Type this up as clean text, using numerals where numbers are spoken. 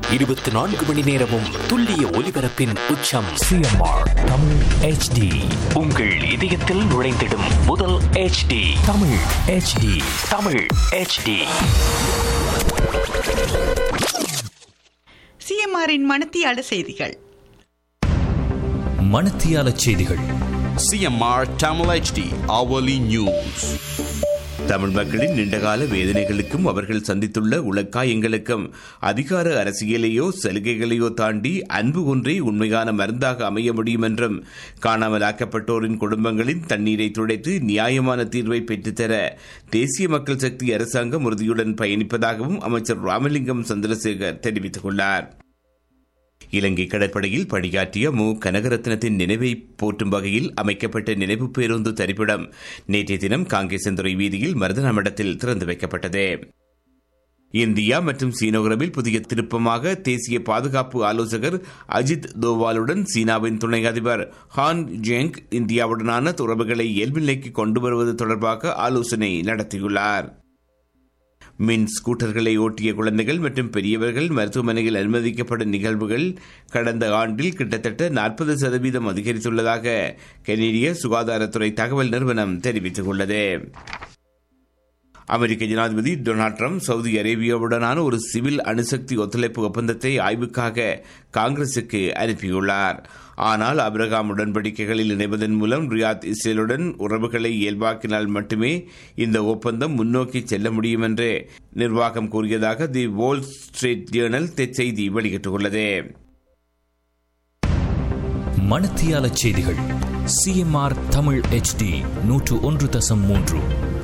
24 மணி நேரமும் துல்லிய ஒலிபரப்பின் உச்சம். CMR Tamil HD. உங்கள் இதயத்தில் நுழைந்திடும் முதல் HD. Tamil HD. Tamil HD. சிஎம்ஆரின் மணத்தியால செய்திகள். மணத்தியால செய்திகள். CMR Tamil HD hourly news. Tamil மக்களின் நீண்டகால வேதனைகளுக்கும் அவர்கள் சந்தித்துள்ள உலக்காயங்களுக்கும் அதிகார அரசியலையோ சலுகைகளையோ தாண்டி அன்பு ஒன்றே உண்மையான மருந்தாக அமைய முடியும் என்றும், காணாமலாக்கப்பட்டோரின் குடும்பங்களின் தண்ணீரை துடைத்து நியாயமான தீர்வை பெற்றுத்தர தேசிய மக்கள் சக்தி அரசாங்கம் உறுதியுடன் பயணிப்பதாகவும் அமைச்சர் ராமலிங்கம் சந்திரசேகர் தெரிவித்துள்ளார். இலங்கை கடற்படையில் பணியாற்றிய மு கனகரத்னத்தின் நினைவை போற்றும் வகையில் அமைக்கப்பட்ட நினைவு பேருந்து தரிப்பிடம் நேற்றைய தினம் காங்கேசந்துறை வீதியில் மருதநாமடத்தில் திறந்து வைக்கப்பட்டது. இந்தியா மற்றும் சீனோகிராவில் புதிய திருப்பமாக தேசிய பாதுகாப்பு ஆலோசகர் அஜித் தோவாலுடன் சீனாவின் துணை அதிபர் ஹான் ஜெங் இந்தியாவுடனான உறவுகளை இயல்பு நிலைக்கு கொண்டு வருவது தொடர்பாக ஆலோசனை நடத்தியுள்ளார். மின் ஸ்கூட்டர்களை ஓட்டிய குழந்தைகள் மற்றும் பெரியவர்கள் மருத்துவமனையில் அனுமதிக்கப்படும் நிகழ்வுகள் கடந்த ஆண்டில் கிட்டத்தட்ட 40% அதிகரித்துள்ளதாக கனேடிய சுகாதாரத்துறை தகவல் நிறுவனம் தெரிவித்துள்ளது. அமெரிக்க ஜனாதிபதி டொனால்ட் ட்ரம்ப் சவுதி அரேபியாவுடனான ஒரு சிவில் அணுசக்தி ஒத்துழைப்பு ஒப்பந்தத்தை ஆய்வுக்காக காங்கிரசுக்கு அனுப்பியுள்ளார். ஆனால் அப்ரஹாம் உடன்படிக்கைகளில் இணைவதன் மூலம் ரியாத் இஸ்ரேலுடன் உறவுகளை இயல்பாக்கினால் மட்டுமே இந்த ஒப்பந்தம் முன்னோக்கி செல்ல முடியும் என்று நிர்வாகம் கூறியதாக தி வால் ஸ்ட்ரீட் ஜேர்னல் செய்தி வெளியிட்டுள்ளது. மணத்தியால செய்திகள். CMR Tamil HD 101.3.